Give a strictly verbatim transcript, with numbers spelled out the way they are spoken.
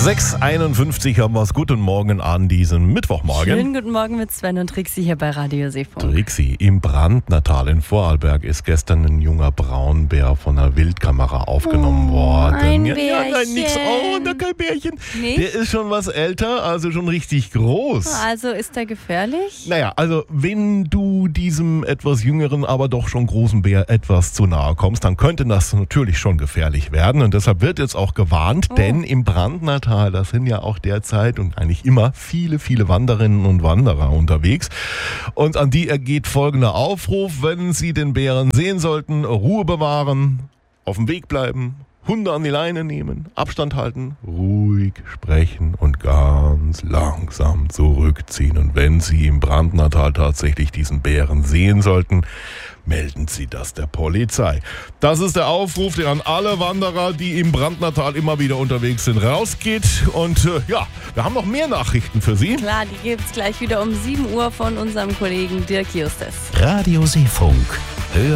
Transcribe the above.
sechs Uhr einundfünfzig haben wir es. Guten Morgen an diesem Mittwochmorgen. Schönen guten Morgen mit Sven und Trixi hier bei Radio Seefunk. Trixi, im Brandnatal in Vorarlberg ist gestern ein junger Braunbär von einer Wildkamera aufgenommen oh, worden. Ein ja, Bärchen. ja, nein, nix. Oh, da kein Bärchen. Nicht? Der ist schon was älter, also schon richtig groß. Also ist er gefährlich? Naja, also wenn du diesem etwas jüngeren, aber doch schon großen Bär etwas zu nahe kommst, dann könnte das natürlich schon gefährlich werden. Und deshalb wird jetzt auch gewarnt, Oh. denn im Brandnatal, das sind ja auch derzeit und eigentlich immer viele, viele Wanderinnen und Wanderer unterwegs. Und an die ergeht folgender Aufruf: Wenn Sie den Bären sehen sollten, Ruhe bewahren, auf dem Weg bleiben, Hunde an die Leine nehmen, Abstand halten, ruhig sprechen und ganz langsam zurückziehen. Und wenn Sie im Brandnatal tatsächlich diesen Bären sehen sollten, melden Sie das der Polizei. Das ist der Aufruf, der an alle Wanderer, die im Brandnatal immer wieder unterwegs sind, rausgeht. Und äh, ja, wir haben noch mehr Nachrichten für Sie. Klar, die gibt es gleich wieder um sieben Uhr von unserem Kollegen Dirk Justus. Radio Seefunk. Hör